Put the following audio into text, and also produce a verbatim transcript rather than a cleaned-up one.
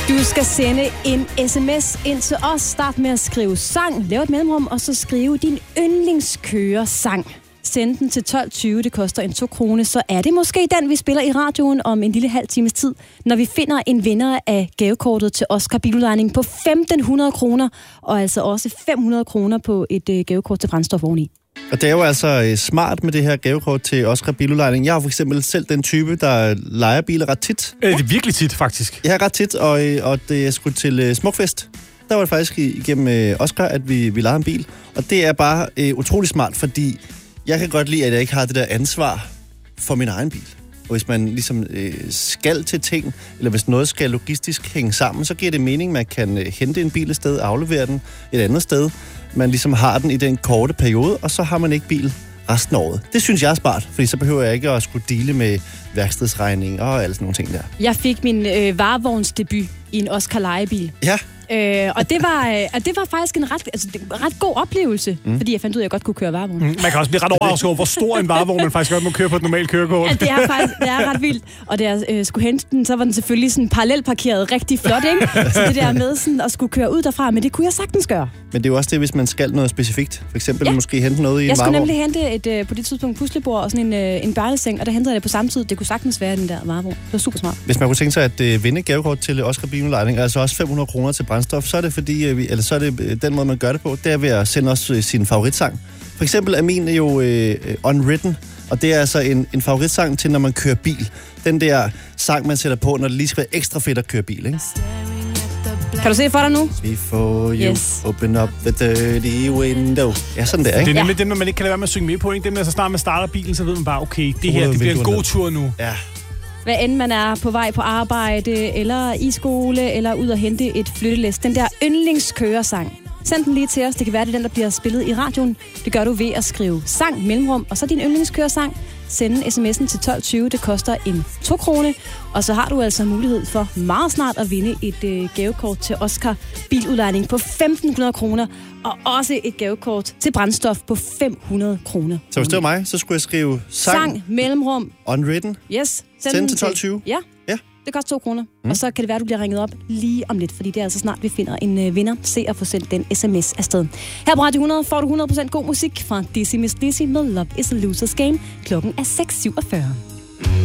Du skal sende en sms ind til os. Start med at skrive sang, lav et mellemrum, og så skrive din yndlingskøresang. Send den til tolv tyve, det koster en to kroner, så er det måske den, vi spiller i radioen om en lille halv times tid, når vi finder en vinder af gavekortet til Oscar biludlejning på femten hundrede kroner, og altså også fem hundrede kroner på et øh, gavekort til brændstof oveni. Og det er jo altså smart med det her gavekort til Oscar biludlejning. Jeg har for eksempel selv den type, der lejer biler ret tit. Ja. Det er virkelig tit, faktisk. Jeg har ret tit, og, og det er skudt til Smukfest. Der var det faktisk igennem Oscar, at vi, vi lejede en bil. Og det er bare uh, utrolig smart, fordi jeg kan godt lide, at jeg ikke har det der ansvar for min egen bil. Og hvis man ligesom øh, skal til ting, eller hvis noget skal logistisk hænge sammen, så giver det mening, at man kan øh, hente en bil et sted, aflevere den et andet sted. Man ligesom har den i den korte periode, og så har man ikke bil resten af året. Det synes jeg er smart, fordi så behøver jeg ikke at skulle dele med værkstedsregning og alle sådan nogle ting der. Jeg fik min øh, varevognsdebut i en Oscar lejebil. Ja. Øh, og, det var, øh, og det var faktisk en ret, altså, ret god oplevelse, mm. fordi jeg fandt ud af, at jeg godt kunne køre varevogn. Mm. Man kan også blive ret overrasket over, hvor stor en varevogn man faktisk godt må køre på et normalt kørekort. Ja, det er faktisk det er ret vildt. Og da jeg øh, skulle hente den, så var den selvfølgelig sådan parallelparkeret rigtig flot, ikke? Så det der med sådan at skulle køre ud derfra, men det kunne jeg sagtens gøre. Men det er jo også det, hvis man skal noget specifikt. For eksempel ja. måske hente noget i jeg en varevogn. Jeg skulle nemlig hente et, øh, på det tidspunkt puslebord og sådan en, øh, en børneseng, og der hentede jeg det på samme tid. Det kunne sagtens være den der varevogn. Det var super smart. Hvis man kunne tænke sig at øh, vinde gavekort til Oscar biludlejning, altså også fem hundrede kroner til brændstof, så er det fordi, øh, vi, eller så er det den måde, man gør det på, det er ved at sende os øh, sin favoritsang. For eksempel er min jo øh, Unwritten, og det er altså en, en favoritsang til, når man kører bil. Den der sang, man sætter på, når det lige skal være ekstra fedt at køre bil, ikke? Kan du se det for dig nu? Before you yes. open up the dirty window. Ja, sådan der, ikke? Det er nemlig ja. dem, man ikke kan lade være med at synge med på, ikke? Dem, der så snart man starter bilen, så ved man bare, okay, det her, det bliver en god tur nu. Ja. Hvad end man er på vej på arbejde, eller i skole, eller ud og hente et flyttelæs. Den der yndlingskøresang. Send den lige til os. Det kan være, det er den, der bliver spillet i radioen. Det gør du ved at skrive sang, mellemrum, og så din yndlingskøresang. Send sms'en til tolv tyve. Det koster en to kroner. Og så har du altså mulighed for meget snart at vinde et øh, gavekort til Oscar biludlejning på femten hundrede kroner. Og også et gavekort til brændstof på fem hundrede kroner. Så hvis det var mig, så skulle jeg skrive sang, sang mellemrum. Unwritten. Yes. Send, Send til tolv tyve. Ja. Ja. Det koster to kroner. Mm. Og så kan det være, at du bliver ringet op lige om lidt, fordi det er altså snart, vi finder en øh, vinder. Se at få sendt den sms afsted. Her på Radio hundrede får du hundrede procent god musik fra Dizzy Miss Lizzy med Love is a Loser's Game. Klokken er seks syvogfyrre.